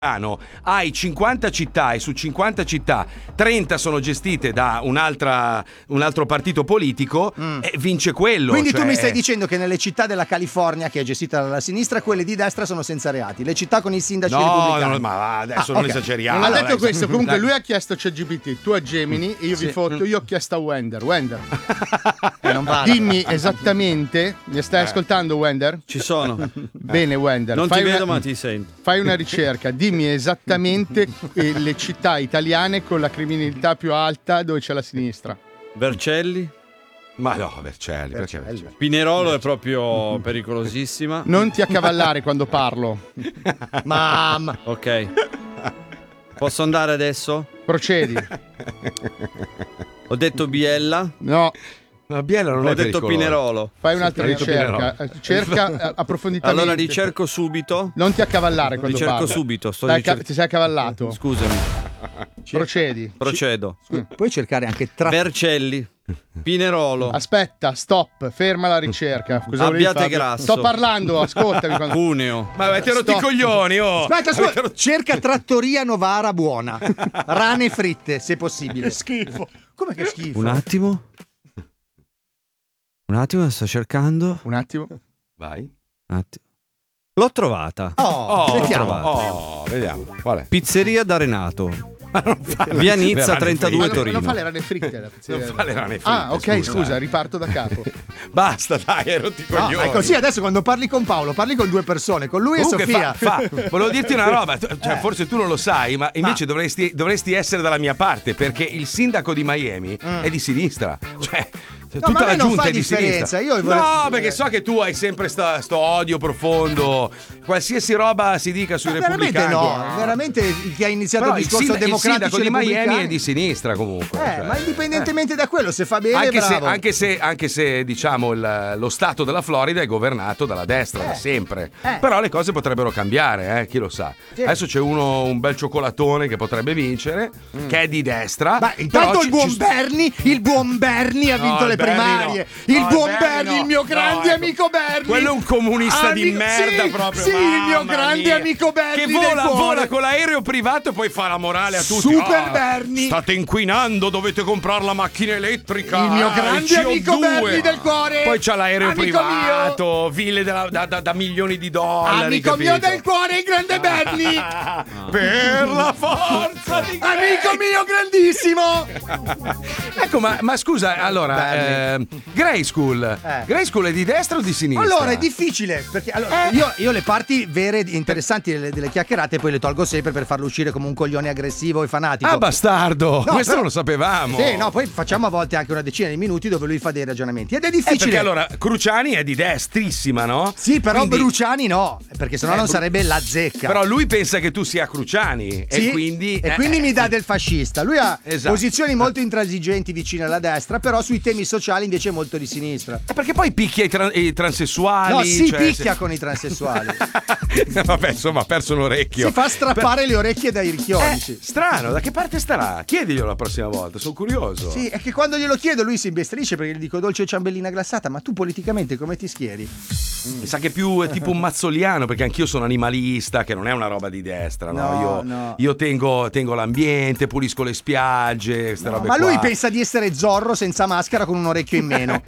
hai 50 città e su 50 città 30 sono gestite da un altro partito politico e vince quello. Quindi cioè... tu mi stai dicendo che nelle città della California, che è gestita dalla sinistra, quelle di destra sono senza reati, le città con i sindaci repubblicani. No, ma adesso non esageriamo. Non ha detto dai. questo, comunque lui ha chiesto ChatGPT, tu a Gemini e io vi fotto, io ho chiesto a Wender. Non vale. Dimmi esattamente, mi stai ascoltando Wender? Ci sono. Bene Wender, Non ti vedo ma ti sento. fai una ricerca, dimmi esattamente le città italiane con la criminalità più alta dove c'è la sinistra. Vercelli? Ma no, Vercelli. Pinerolo è proprio pericolosissima. Non ti accavallare quando parlo. Mamma. Ok. Posso andare adesso? Procedi. Ho detto Biella. No. Ma Biella non Ho è detto pericoloso. Pinerolo. Fai un'altra Hai detto ricerca. Cerca approfonditamente. Allora ricerco subito. Non ti accavallare quando Ricerco parli. subito. Ti sei accavallato. Scusami. Procedi. Procedo. Puoi cercare anche Vercelli. Pinerolo. Aspetta, stop, ferma la ricerca. Cosa volevi Abbiate fare? grasso. Sto parlando, ascoltami. Quando... Cuneo. Ma avete rotto i coglioni, oh! Aspetta, scusa. Cerca Trattoria Novara buona. Rane fritte, se possibile. schifo. Come che schifo? Un attimo, sto cercando. Un attimo. Vai. Un attimo. L'ho trovata. Vediamo. Qual è? Pizzeria da Renato. Via Nizza 32 Torino. Non fa le rane fritte. Non fa le rane fritte. Ah, ok, scusa, riparto da capo. Basta, dai, hai rotto i coglioni. No, è così adesso quando parli con Paolo, parli con due persone, con lui Comunque e Sofia. volevo dirti una roba, cioè, forse tu non lo sai, ma invece dovresti essere dalla mia parte, perché il sindaco di Miami è di sinistra. Cioè, tutta ma a me la non giunta fa è di differenza, sinistra. io volevo- No, perché so che tu hai sempre sto odio profondo. Qualsiasi roba si dica sui Veramente repubblicani. no, veramente chi ha iniziato Però il discorso il democratico sindaco di Miami repubblicani- è di sinistra comunque. cioè. ma indipendentemente da quello, se fa bene, bravo. Anche se diciamo lo stato della Florida è governato dalla destra da sempre. Però le cose potrebbero cambiare, chi lo sa. Sì. Adesso c'è un bel cioccolatone che potrebbe vincere, che è di destra. Ma intanto però il buon Bernie ha vinto le primarie. Il buon Bernie, il mio grande amico Bernie. Quello è un comunista di merda proprio. Sì, il mio mamma grande mia. amico Bernie. Che del cuore. vola con l'aereo privato e poi fa la morale a tutti. Super Bernie. State inquinando, dovete comprare la macchina elettrica. Il mio grande amico Bernie del cuore. Poi c'ha l'aereo Amico privato, ville da milioni di dollari. Amico mio capito? del cuore, il grande Bernie. Per la forza di Amico mio grandissimo. Ecco, ma scusa, allora, Grey School. Grey School è di destra o di sinistra? Allora è difficile perché allora, io le parti vere interessanti delle chiacchierate poi le tolgo sempre per farlo uscire come un coglione aggressivo e fanatico. Ah, bastardo! No, Questo però- non lo sapevamo. Sì, no, poi facciamo a volte anche una decina di minuti dove lui fa dei ragionamenti ed è difficile. Perché allora Cruciani è di destrissima, no? Sì, però Quindi- Bruciani no, perché sennò non sarebbe la zecca. Però lui pensa che tu sia Cruciani Sì, e quindi mi dà del fascista. Lui ha Esatto. posizioni molto intransigenti vicine alla destra, però sui temi sociali invece è molto di sinistra. perché poi picchia i transessuali. No, si cioè, picchia con i transessuali. Vabbè, insomma, ha perso un orecchio. Si fa strappare le orecchie dai ricchioni. sì. Strano, da che parte starà? Chiediglielo la prossima volta, sono curioso. Sì, è che quando glielo chiedo lui si imbestrisce perché gli dico dolce ciambellina glassata, ma tu politicamente come ti schieri? Mi sa che più è tipo un mazzoliano, perché anch'io sono animalista, che non è una roba di destra, no? No. Io tengo l'ambiente, pulisco le spiagge, queste robe Ma qua. lui pensa di essere Zorro senza maschera con un orecchio in meno.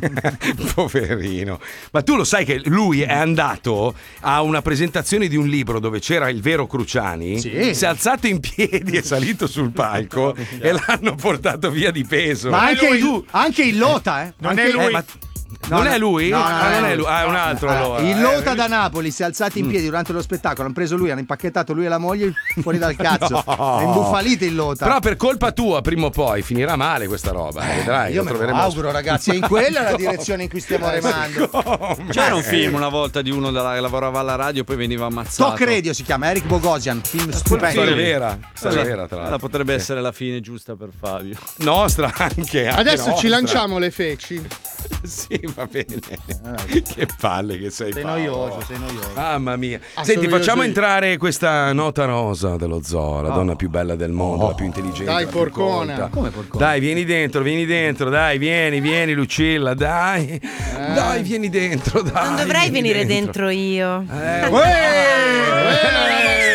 Poverino. Ma tu lo sai che lui è andato a una presentazione di un libro dove c'era il vero Cruciani? Sì. Si è alzato in piedi, è salito sul palco e l'hanno portato via di peso. Ma anche il Lota, eh? Non Anche- è lui. Non è lui? No, Non è lui. Ah, è un altro allora. Il Lota da Napoli si è alzato in piedi durante lo spettacolo. Hanno preso lui, hanno impacchettato lui e la moglie fuori dal cazzo. No. È imbufalito il Lota. Però per colpa tua, prima o poi finirà male questa roba. Vedrai. Io lo me lo troveremo. auguro, ragazzi. È in quella la direzione in cui stiamo remando. C'era un film una volta di uno che lavorava alla radio e poi veniva ammazzato. Talk Radio si chiama, Eric Bogosian. Film stupendo. Storia vera. Storia vera, tra Quella l'altro. potrebbe essere la fine giusta per Fabio. Nostra anche. Adesso nostra. ci lanciamo le feci. Sì, va bene. Che palle che sei. Sei Paolo. noioso. Mamma mia. sono Senti, facciamo io. entrare questa nota rosa dello zoo, la donna più bella del mondo, la più intelligente. Dai, la più porcona. colta. Come porcona? Dai, vieni dentro, dai, vieni Lucilla, dai. Dai, vieni dentro, dai. Non dovrei venire dentro io.